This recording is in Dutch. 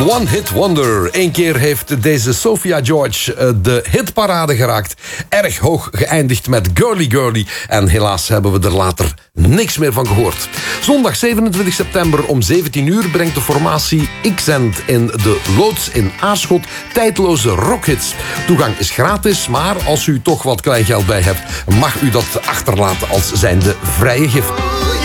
Een one-hit wonder. Eén keer heeft deze Sophia George de hitparade geraakt. Erg hoog geëindigd met Girly Girly. En helaas hebben we er later niks meer van gehoord. Zondag 27 september om 17 uur brengt de formatie Xend in de loods in Aarschot tijdloze rockhits. Toegang is gratis, maar als u toch wat kleingeld bij hebt, mag u dat achterlaten als zijnde vrije gift.